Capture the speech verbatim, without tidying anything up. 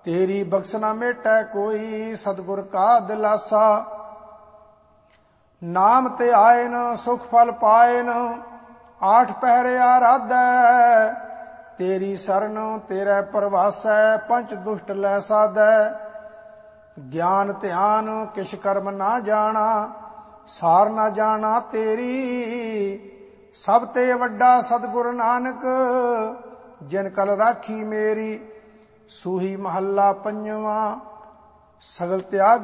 तेरी बख्श न मेटै कोई, सतगुर का दिलासा। नाम ते आए न सुख फल पाए न, आठ पहरे आराधै। तेरी सरन तेरे परवासै, पंच दुष्ट लै साधै। ज्ञान ध्यान किश कर्म ना जाना, सार ना जाना तेरी। सब ते वड्डा सतगुर नानक, जिन कल राखी मेरी। सूही महला पंजवा, सगल त्याग